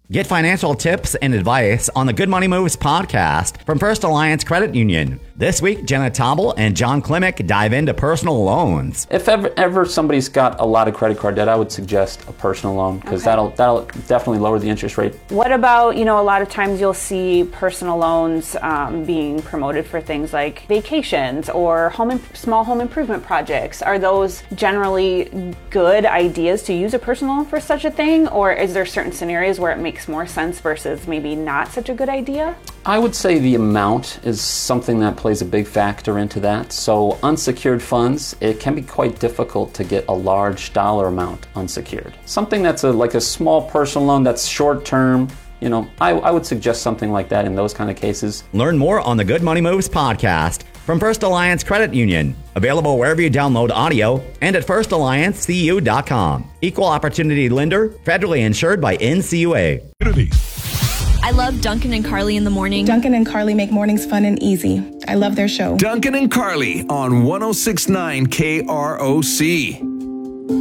Get financial tips and advice on the Good Money Moves podcast from First Alliance Credit Union. This week, Jenna Tobble and John Klimek dive into personal loans. If ever somebody's got a lot of credit card debt, I would suggest a personal loan because that'll definitely lower the interest rate. What about, a lot of times you'll see personal loans being promoted for things like vacations or small home improvement projects. Are those generally good ideas to use a personal loan for such a thing, or is there certain scenarios where it makes more sense versus maybe not such a good idea? I would say the amount is something that plays a big factor into that. So unsecured funds, it can be quite difficult to get a large dollar amount unsecured. Something that's like a small personal loan that's short term, I would suggest something like that in those kind of cases. Learn more on the Good Money Moves podcast from First Alliance Credit Union. Available wherever you download audio and at firstalliancecu.com. Equal opportunity lender, federally insured by NCUA. I love Duncan and Carly in the morning. Duncan and Carly make mornings fun and easy. I love their show. Duncan and Carly on 106.9 KROC.